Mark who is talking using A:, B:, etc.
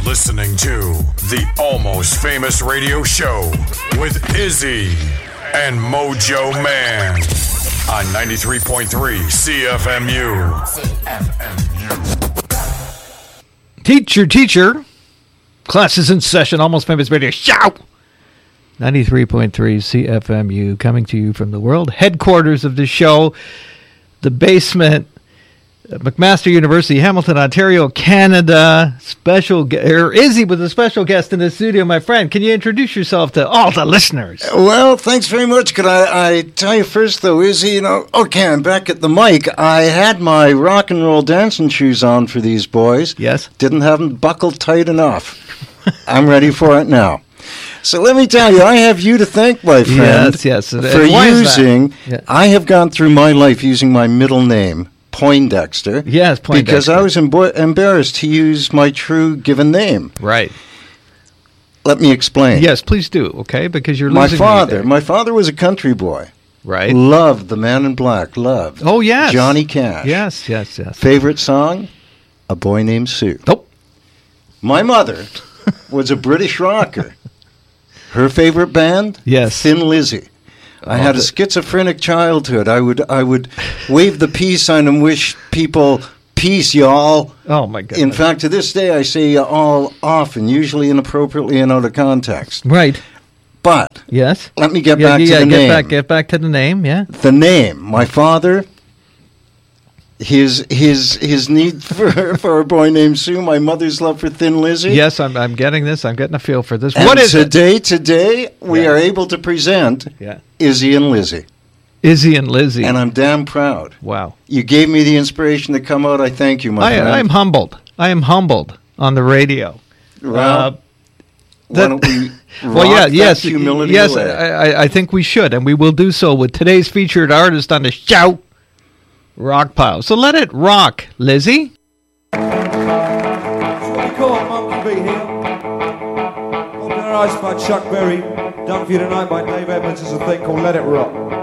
A: listening to the Almost Famous Radio Show with Izzy and Mojo Man on 93.3 CFMU.
B: Teacher. Class is in session. Almost Famous Radio Show. 93.3 CFMU, coming to you from the world headquarters of the show, the basement, McMaster University, Hamilton, Ontario, Canada. Izzy with a special guest in the studio, my friend. Can you introduce yourself to all the listeners?
C: Well, thanks very much. Could I tell you first, though, Izzy, okay, I'm back at the mic. I had my rock and roll dancing shoes on for these boys.
B: Yes.
C: Didn't have them buckled tight enough. I'm ready for it now. So let me tell you, I have you to thank, my friend,
B: yes.
C: for using, I have gone through my life using my middle name, Poindexter.
B: Yes, Poindexter.
C: Because I was embarrassed to use my true given name.
B: Right.
C: Let me explain.
B: Yes, please do, okay? Because you're losing
C: My father was a country boy.
B: Right.
C: Loved the Man in Black. Loved.
B: Oh, yes.
C: Johnny Cash.
B: Yes.
C: Favorite song? A Boy Named Sue.
B: Nope.
C: My mother was a British rocker. Her favorite band?
B: Yes.
C: Thin Lizzy. I had a schizophrenic childhood. I would wave the peace sign and wish people peace, y'all.
B: Oh, my goodness.
C: In fact, to this day, I say y'all often, usually inappropriately and out of context.
B: Right.
C: But
B: yes,
C: let me get back to the name.
B: Get back to the name, yeah.
C: The name. My father, his need for a boy named Sue, my mother's love for Thin Lizzy.
B: Yes, I'm getting this. I'm getting a feel for this.
C: And
B: what is
C: today we are able to present Izzy and Lizzy.
B: Izzy and Lizzy.
C: And I'm damn proud.
B: Wow.
C: You gave me the inspiration to come out. I thank you, my friend.
B: I'm humbled. I am humbled on the radio.
C: Well, why don't we humility
B: yes,
C: away?
B: I think we should, and we will do so with today's featured artist on the show, Rockpile. So let it rock, Lizzy.
D: That's what we call it, Monkey Beat here. Open our eyes by Chuck Berry. Done for you tonight by Dave Edmonds is a thing called Let It Rock.